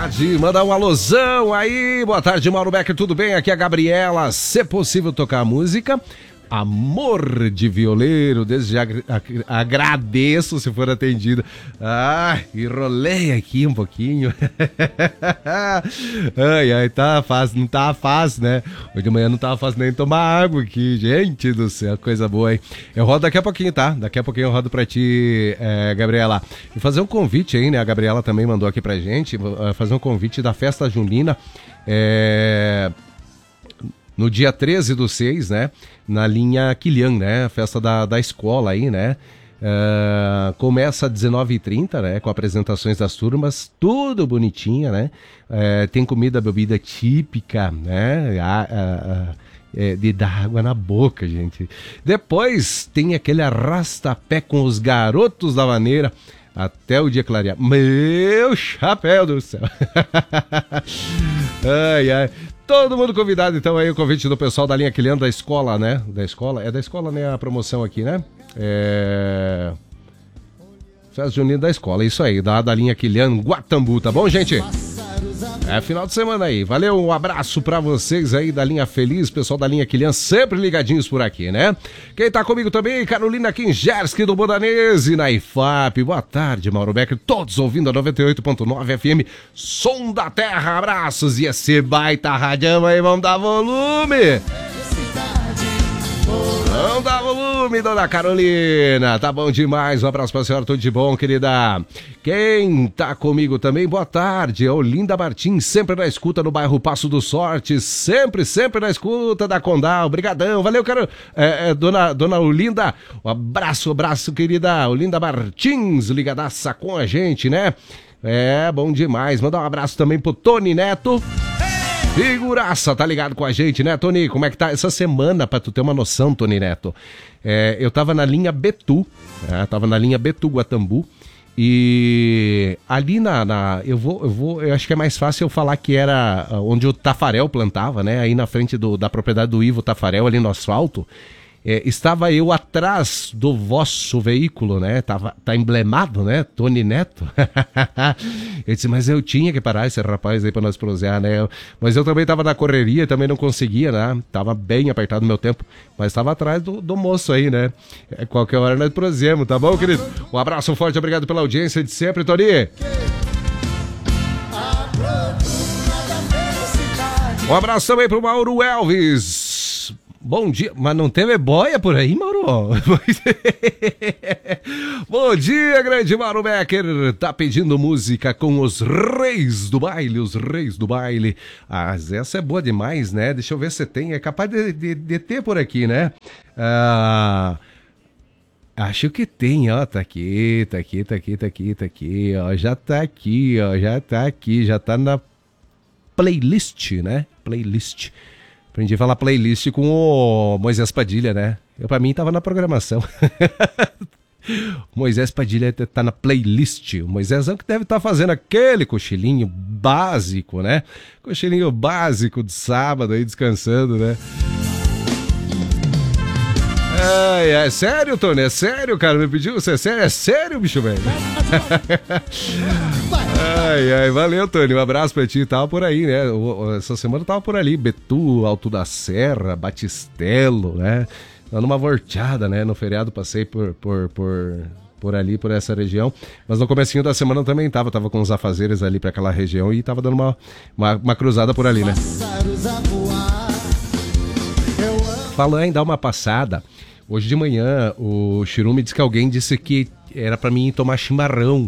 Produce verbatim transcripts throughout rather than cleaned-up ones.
tarde, mandar um alusão aí, boa tarde Mauro Becker, tudo bem? Aqui é a Gabriela, se possível tocar a música Amor de Violeiro, desde já ag- agradeço se for atendido. Ah, enrolei aqui um pouquinho. Ai, ai, tá fácil, não tá fácil, né? Hoje de manhã não tava fácil nem tomar água aqui, gente do céu, coisa boa, hein? Eu rodo daqui a pouquinho, tá? Daqui a pouquinho eu rodo pra ti, é, Gabriela. E fazer um convite aí, né? A Gabriela também mandou aqui pra gente, fazer um convite da festa junina, é... no dia treze do seis, né? Na linha Quilian, né? Festa da, da escola aí, né? Uh, começa às dezenove e trinta, né? Com apresentações das turmas, tudo bonitinha, né? Uh, tem comida, bebida típica, né? A, a, a, é, de dar água na boca, gente. Depois tem aquele arrasta-pé com os garotos da maneira até o dia clarear. Meu chapéu do céu! Ai, ai. Todo mundo convidado, então, aí o convite do pessoal da linha Quilian da escola, né? Da escola? É da escola, né? A promoção aqui, né? É... Festa Junina da escola, isso aí, da, da linha Quilian Guatambu, tá bom, gente? É final de semana aí, valeu, um abraço pra vocês aí da linha Feliz, pessoal da linha Quilian, sempre ligadinhos por aqui, né? Quem tá comigo também, Carolina Kingerski do Bodanese, na I F A P, boa tarde, Mauro Becker, todos ouvindo a noventa e oito ponto nove F M, som da terra, abraços, e esse baita radião aí, vamos dar volume! Vamos dar volume, dona Carolina, tá bom demais, um abraço pra senhora, tudo de bom, querida. Quem tá comigo também, boa tarde, é Olinda Martins, sempre na escuta no bairro Passo do Sorte, sempre, sempre na escuta da Condal, brigadão, valeu, cara, é, é, dona, dona Olinda, um abraço, abraço, querida, Olinda Martins, ligadaça com a gente, né? É, bom demais, mandar um abraço também pro Tony Neto. Figuraça, tá ligado com a gente, né, Tony? Como é que tá essa semana, pra tu ter uma noção, Tony Neto? É, eu tava na linha Betu, né? Tava na linha Betu Guatambu, e ali na, na... eu vou, eu vou, eu acho que é mais fácil eu falar que era onde o Tafarel plantava, né? Aí na frente do, da propriedade do Ivo Tafarel, ali no asfalto. É, estava eu atrás do vosso veículo, né? Tava, tá emblemado, né? Tony Neto. Eu disse, mas eu tinha que parar esse rapaz aí pra nós prosear, né? Eu, mas eu também tava na correria, também não conseguia, né? Tava bem apertado no meu tempo, mas tava atrás do, do moço aí, né? É, qualquer hora nós prosemos, tá bom, querido? Um abraço, um forte obrigado pela audiência de sempre, Tony. Um abraço também pro Mauro Elvis. Bom dia, mas não teve boia por aí, Mauro? Bom dia, grande Mauro Becker, tá pedindo música com os reis do baile, os reis do baile. Ah, essa é boa demais, né? Deixa eu ver se tem, é capaz de, de, de ter por aqui, né? Ah... Acho que tem, ó, tá aqui, tá aqui, tá aqui, tá aqui, tá aqui, ó, já tá aqui, ó, já tá aqui, já tá na playlist, né? Playlist. Aprendi a falar playlist com o Moisés Padilha, né? Eu, pra mim, tava na programação. O Moisés Padilha tá na playlist. O Moisésão que deve estar tá fazendo aquele cochilinho básico, né? Cochilinho básico de sábado aí, descansando, né? Ai, é sério, Tony? É sério, cara? Me pediu? Você é sério? É sério, bicho velho? Ai, ai, valeu, Tony. Um abraço pra ti. Tava por aí, né? Essa semana tava por ali. Betu, Alto da Serra, Batistelo, né? Dando uma volteada, né? No feriado passei por, por, por, por ali, por essa região. Mas no comecinho da semana eu também tava. Tava com os afazeres ali pra aquela região e tava dando uma, uma, uma cruzada por ali, né? Falando em dar uma passada, hoje de manhã o Chiru me disse que alguém disse que era pra mim tomar chimarrão.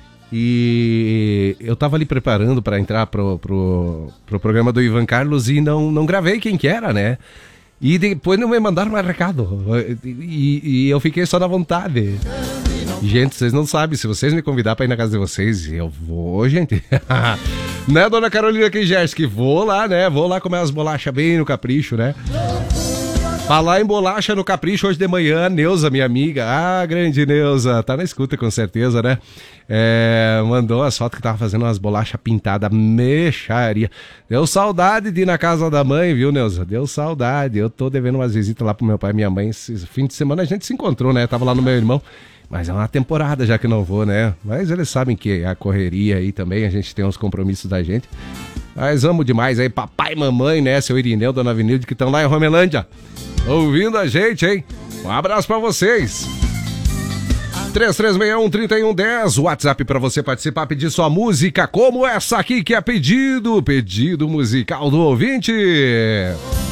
E eu tava ali preparando pra entrar pro, pro, pro programa do Ivan Carlos e não, não gravei quem que era, né? E depois não me mandaram mais recado. E, e eu fiquei só na vontade. Gente, vocês não sabem, se vocês me convidar pra ir na casa de vocês, eu vou, gente. Né, dona Carolina Kingerski? Vou lá, né? Vou lá comer as bolachas bem no capricho, né? Falar em bolacha no capricho hoje de manhã, Neuza, minha amiga, ah, grande Neuza, tá na escuta com certeza, né? É, mandou as fotos que tava fazendo umas bolachas pintadas, mexaria. Deu saudade de ir na casa da mãe, viu, Neuza? Deu saudade, eu tô devendo umas visitas lá pro meu pai e minha mãe. Esse fim de semana a gente se encontrou, né? Tava lá no meu irmão, Mas é uma temporada já que não vou, né? Mas eles sabem que a correria aí também, a gente tem uns compromissos da gente. Mas amo demais aí, papai e mamãe, né? Seu Irineu, Dona Avenida, que estão lá em Romelândia, ouvindo a gente, hein? Um abraço pra vocês. três três seis um, três um um zero, WhatsApp pra você participar, pedir sua música, como essa aqui que é pedido, pedido musical do ouvinte.